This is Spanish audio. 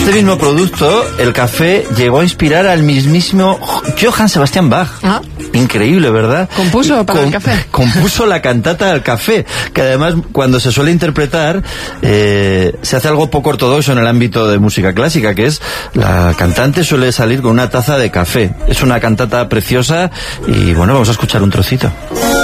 Este mismo producto, el café, llegó a inspirar al mismísimo Johann Sebastian Bach. Ah. Increíble, ¿verdad? Compuso para el café. Compuso la cantata del café, que además cuando se suele interpretar se hace algo poco ortodoxo en el ámbito de música clásica, que es la cantante suele salir con una taza de café. Es una cantata preciosa y bueno, vamos a escuchar un trocito.